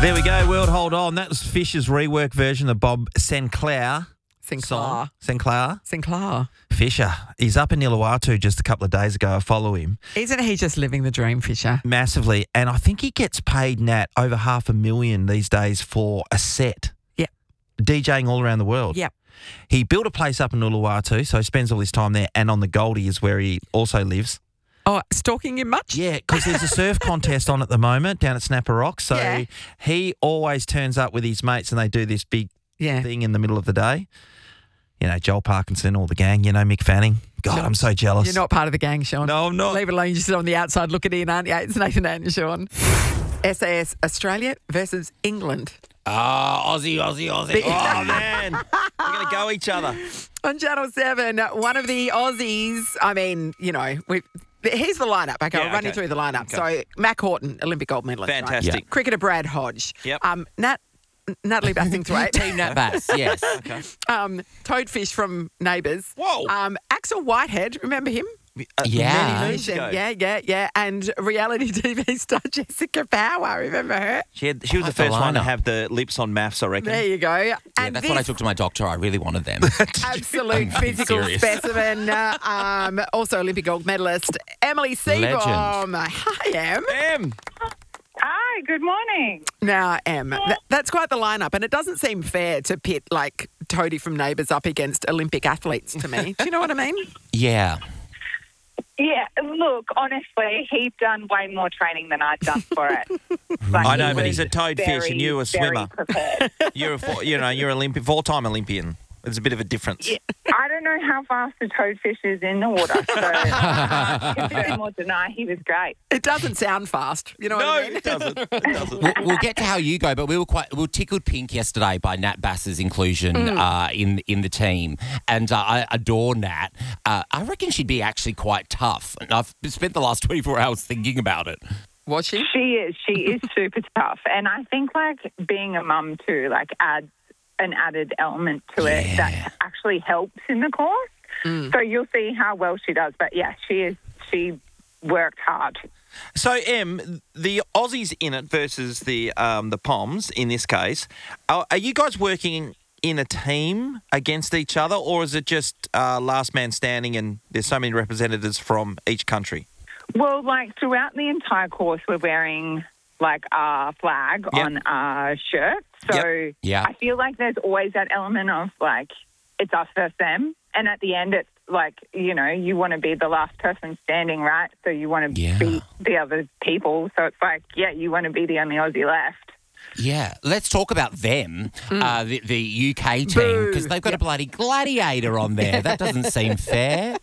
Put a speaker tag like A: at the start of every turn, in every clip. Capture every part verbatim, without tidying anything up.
A: There we go, World Hold On. That was Fisher's rework version of Bob Sinclair.
B: Sinclair.
A: Song. Sinclair.
B: Sinclair.
A: Fisher. He's up in Uluwatu just a couple of days ago. I follow him.
B: Isn't he just living the dream, Fisher?
A: Massively. And I think he gets paid, Nat, over half a million these days for a set.
B: Yep.
A: DJing all around the world.
B: Yep.
A: He built a place up in Uluwatu, so he spends all his time there, and on the Goldie is where he also lives.
B: Oh, stalking him much?
A: Yeah, because there's a surf contest on at the moment down at Snapper Rock. So
B: Yeah.
A: he always turns up with his mates and they do this big
B: Yeah.
A: thing in the middle of the day. You know, Joel Parkinson, all the gang, you know, Mick Fanning. God, I'm so jealous.
B: You're not part of the gang, Sean.
A: No, I'm not.
B: Leave it alone. You sit on the outside looking in, aren't you? It's Nathan and Sean. S A S Australia versus England.
C: Ah, Aussie, Aussie, Aussie.
A: Oh, man. We're going to go each other.
B: On Channel seven, one of the Aussies, I mean, you know, we here's the lineup. Okay,
A: Yeah,
B: I'll run you
A: okay.
B: through the lineup.
A: Okay.
B: So, Mac Horton, Olympic gold medalist. right?
A: Fantastic.
C: Yeah.
B: Cricketer Brad Hodge.
A: Yep.
B: Um, Nat, Natalie Bastingthwaite.
C: Team Nat Bass, yes.
A: Okay.
B: um, Toadfish from Neighbours.
A: Whoa.
B: Um, Axel Whitehead, remember him?
A: Uh,
C: Yeah.
A: Many moons ago.
B: Yeah, yeah, yeah. And reality T V star Jessica Power, remember her?
A: She, had, she was the
C: Quite the
A: first one to
C: lineup.
A: have the lips on maths, I reckon.
B: There you go.
C: Yeah,
B: And
C: that's
B: this
C: what I took to my doctor. I really wanted them.
B: absolute physical
C: serious.
B: specimen, uh, um, also Olympic gold medalist, Emily Seaborn. Hi, Em.
A: Em.
D: Hi, good morning.
B: Now, Em, th- that's quite the lineup, and it doesn't seem fair to pit, like, Toadie from Neighbours up against Olympic athletes to me. Do you know what I mean?
C: Yeah.
D: Yeah, look, honestly, he's done way more training than I've done for it. Like,
A: I know,
D: he
A: but he's
D: was
A: a toadfish
D: very,
A: and you're a
D: very
A: swimmer.
D: prepared.
A: You're a, four- you know, you're Olympic, four-time Olympian. There's a bit of a difference.
D: Yeah, I don't know how fast the toadfish is in the water, so uh, confirm or deny, he was great.
B: It doesn't sound fast. You know
A: No,
B: what I mean?
A: it doesn't. It doesn't.
C: We'll, we'll get to how you go, but we were quite we were tickled pink yesterday by Nat Bass's inclusion uh, in in the team, and uh, I adore Nat. Uh, I reckon she'd be actually quite tough, and I've spent the last twenty-four hours thinking about it.
B: Was she?
D: She is. She is super tough. And I think, like, being a mum, too, like, adds an added element to it
C: Yeah.
D: that actually helps in the course. So you'll see how well she does. But, yeah, she is. She worked hard.
A: So, Em, the Aussies in it versus the um, the Poms in this case, are, are you guys working in a team against each other, or is it just uh, last man standing and there's so many representatives from each country?
D: Well, like, throughout the entire course, we're wearing, like, our flag
A: Yep.
D: on our shirt. So
C: Yeah.
D: I feel like there's always that element of, like, it's us versus them. And at the end, it's like, you know, you want to be the last person standing, right? So you want to
C: Yeah.
D: beat the other people. So it's like, yeah, you want to be the only Aussie left.
C: Yeah, let's talk about them, uh, the, the U K team,
B: Boo.
C: because they've got a bloody gladiator on there. That doesn't seem fair.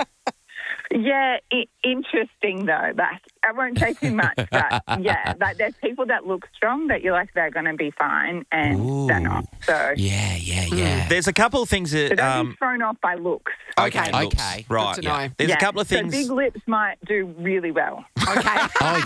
D: Yeah, I- interesting though. Like, I won't say too much, but yeah, like there's people that look strong that you're like they're going to be fine, and they're not. So,
C: Yeah, yeah, yeah.
A: There's a couple of things
D: so
A: that...
D: don't
A: Um,
D: be thrown off by looks.
B: Okay.
A: looks.
C: Okay.
A: Right.
B: Good to know.
A: There's
D: Yeah,
A: a couple of
D: so
A: things...
D: big lips might do really well.
B: Okay.
C: Oh,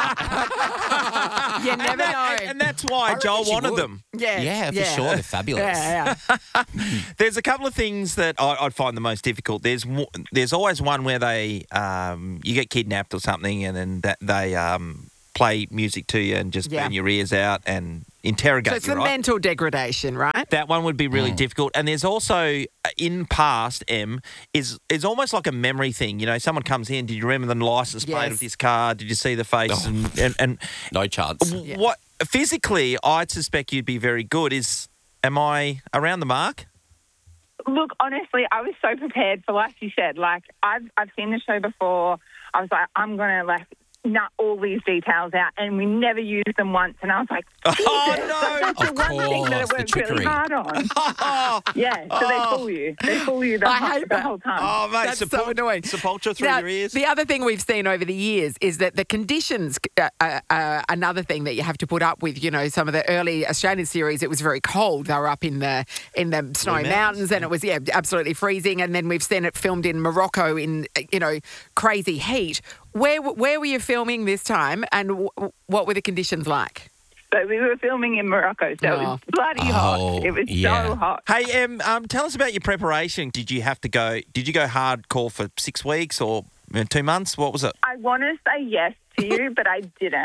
C: yeah.
B: You never
A: and, that-
B: know.
A: and that's why
C: reckon
A: Joel
C: she
A: wanted
C: would.
A: them.
B: yeah,
C: Yeah, for sure. They're fabulous.
B: Yeah, yeah.
A: There's a couple of things that I, I'd find the most difficult. There's w- there's always one where they um, you get kidnapped or something, and then that they um, play music to you and just
B: Yeah.
A: burn your ears out and interrogate
B: So it's
A: you.
B: the
A: Right?
B: mental degradation, right?
A: That one would be really difficult. And there's also uh, in past M is is almost like a memory thing. You know, someone comes in. Did you remember the license plate
B: Yes.
A: of this car? Did you see the face? And and, and
C: No chance.
B: Yeah.
A: what physically, I'd suspect you'd be very good. Is am I around the mark?
D: Look, honestly, I was so prepared for, like you said, like I've I've seen the show before. I was like, I'm gonna like nut all these details out, and we never used them once. And I was like, Jesus,
A: Oh, no.
D: that's the
C: Of
D: one thing that I
C: course, the
D: worked really
C: trickery.
D: hard on. Yeah, so they fool you. They fool you the,
B: I
D: whole,
B: hate
D: the
B: that.
D: whole time.
A: Oh, mate,
B: That's so
A: Sepul-
B: annoying.
A: Sepultura through
B: Now,
A: your ears.
B: the other thing we've seen over the years is that the conditions uh, uh, uh, another thing that you have to put up with. You know, some of the early Australian series, it was very cold. They were up in the in the snowy
A: Mountains,
B: mountains, and it was yeah absolutely freezing. And then we've seen it filmed in Morocco in you know crazy heat. Where where were you filming this time, and w- what were the conditions like?
D: So we were filming in Morocco, so it
B: Oh.
D: was bloody
C: Oh,
D: hot. It was
C: yeah.
D: so hot.
A: Hey, um, um, tell us about your preparation. Did you have to go? Did you go hardcore for six weeks or uh, two months? What was it?
D: I want to say yes to you, but I didn't.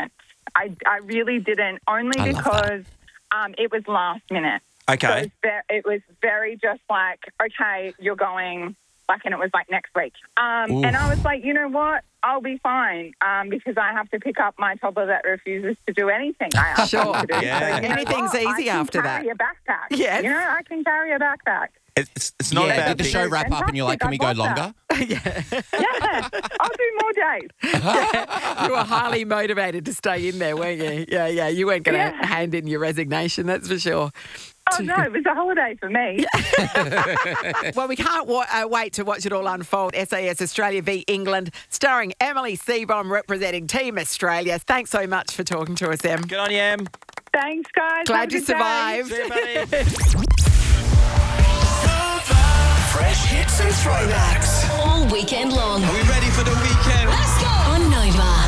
D: I, I really didn't, only
C: I love
D: because um, it was last minute. So
A: Okay.
D: it was, ve- it was very just like, okay, you're going, like, and it was like next week. Um, and I was like, you know what? I'll be fine um, because I have to pick up my toddler that refuses to do anything I ask
B: Sure.
D: him to do.
A: Yeah.
D: So, you know
B: Anything's
D: what?
B: easy
D: I can
B: after that.
D: carry a backpack.
B: Yes.
D: You know, I can carry a backpack.
A: It's, it's not
C: yeah,
A: a bad
C: did the
A: thing.
C: show wrap up and you're like, can we go
D: Fantastic.
C: longer?
D: Yeah, I'll do more days.
B: You were highly motivated to stay in there, weren't you? Yeah, yeah. You weren't going to
D: Yeah.
B: hand in your resignation, that's for sure.
D: Oh, no, it was a holiday for me.
B: Well, we can't wa- uh, wait to watch it all unfold. S A S Australia v England, starring Emily Seebohm representing Team Australia. Thanks so much for talking to us, Em.
A: Good on you, Em.
D: Thanks, guys.
B: Glad
D: Have a
B: you
D: good day.
B: survived.
A: See you, buddy.
E: Fresh hits and throwbacks.
F: All weekend long.
E: Are we ready for the weekend?
F: Let's go! On Nova.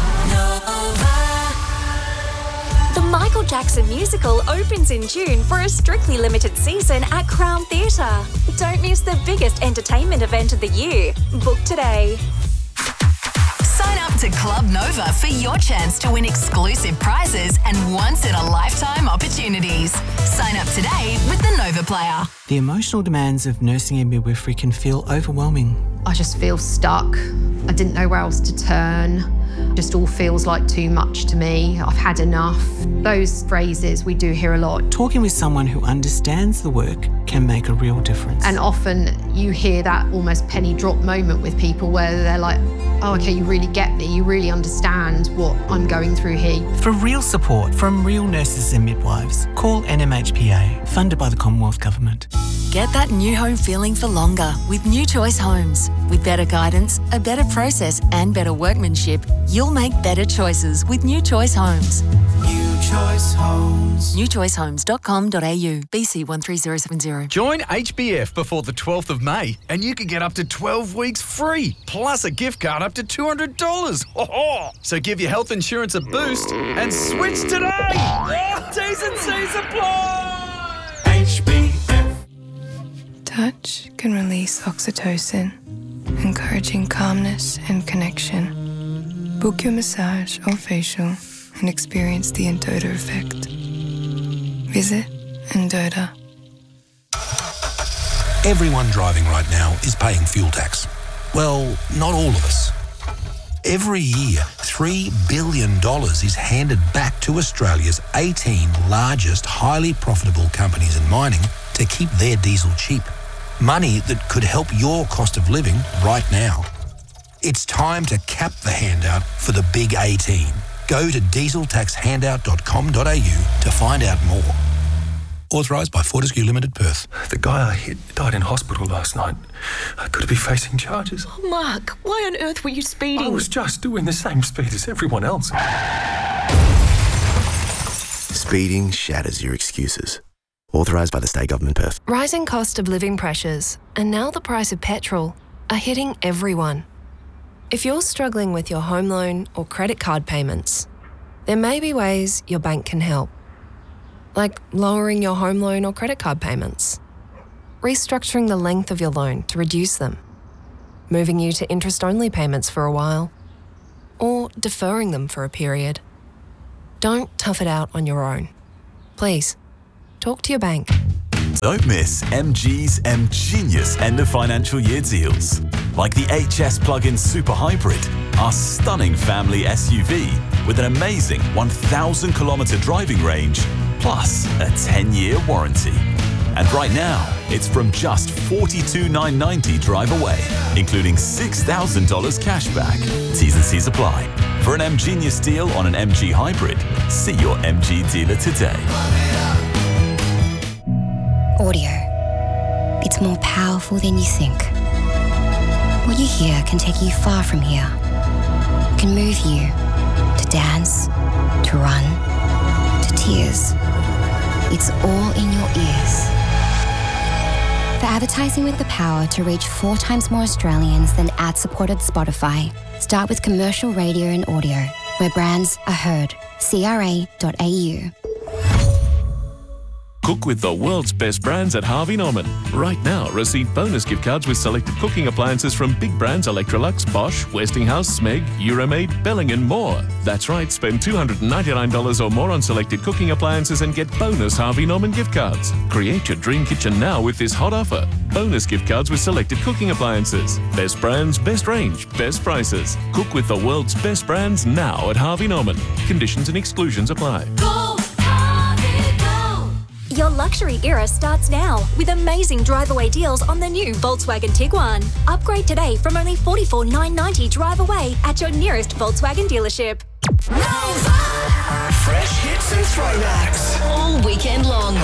G: The Michael Jackson musical opens in June for a strictly limited season at Crown Theatre. Don't miss the biggest entertainment event of the year. Book today.
F: Sign up to Club Nova for your chance to win exclusive prizes and once-in-a-lifetime opportunities. Sign up today with the Nova Player.
H: The emotional demands of nursing and midwifery can feel overwhelming.
I: I just feel stuck. I didn't know where else to turn. Just all feels like too much to me. I've had enough. Those phrases we do hear a lot.
H: Talking with someone who understands the work can make a real difference.
I: And often you hear that almost penny drop moment with people where they're like, oh, okay, you really get me. You really understand what I'm going through here.
H: For real support from real nurses and midwives, call N M H P A, funded by the Commonwealth Government.
F: Get that new home feeling for longer with New Choice Homes. With better guidance, a better process and better workmanship, you'll make better choices with New Choice Homes.
E: New Choice Homes.
F: new choice homes dot com dot a u, B C one three zero seven zero.
J: Join H B F before the twelfth of May and you can get up to twelve weeks free, plus a gift card up to two hundred dollars. Ho-ho! So give your health insurance a boost and switch today. Oh, T's and C's apply.
E: H B F.
K: Touch can release oxytocin, encouraging calmness and connection. Book your massage or facial and experience the Endota effect. Visit Endota.
L: Everyone driving right now is paying fuel tax. Well, not all of us. Every year, three billion dollars is handed back to Australia's eighteen largest highly profitable companies in mining to keep their diesel cheap. Money that could help your cost of living right now. It's time to cap the handout for the big eighteen. Go to diesel tax handout dot com dot a u to find out more. Authorised by Fortescue Limited, Perth.
M: The guy I hit died in hospital last night. Could he be facing charges?
F: Oh, Mark, why on earth were you speeding?
M: I was just doing the same speed as everyone else.
N: Speeding shatters your excuses. Authorised by the State Government, Perth.
K: Rising cost of living pressures and now the price of petrol are hitting everyone. If you're struggling with your home loan or credit card payments, there may be ways your bank can help. Like lowering your home loan or credit card payments, restructuring the length of your loan to reduce them, moving you to interest-only payments for a while, or deferring them for a period. Don't tough it out on your own. Please, talk to your bank.
O: Don't miss M G's M Genius end of financial year deals. Like the H S Plug-in Super Hybrid, our stunning family S U V with an amazing one thousand kilometre driving range, plus a ten-year warranty. And right now, it's from just forty-two thousand nine hundred ninety dollars drive away, including six thousand dollars cash back. T's and C's apply. For an M Genius deal on an M G Hybrid, see your M G dealer today.
P: Audio. It's more powerful than you think. What you hear can take you far from here. Can move you to dance, to run, to tears. It's all in your ears. For advertising with the power to reach four times more Australians than ad-supported Spotify, start with commercial radio and audio, where brands are heard. C R A dot A U.
Q: Cook with the world's best brands at Harvey Norman. Right now, receive bonus gift cards with selected cooking appliances from big brands Electrolux, Bosch, Westinghouse, Smeg, Euromaid, Belling and more. That's right, spend two hundred ninety-nine dollars or more on selected cooking appliances and get bonus Harvey Norman gift cards. Create your dream kitchen now with this hot offer. Bonus gift cards with selected cooking appliances. Best brands, best range, best prices. Cook with the world's best brands now at Harvey Norman. Conditions and exclusions apply.
G: Go, Harvey, go! Your luxury era starts now with amazing drive-away deals on the new Volkswagen Tiguan. Upgrade today from only forty-four thousand nine hundred ninety dollars drive away at your nearest Volkswagen dealership.
E: Fresh hits and throwbacks.
F: All weekend long.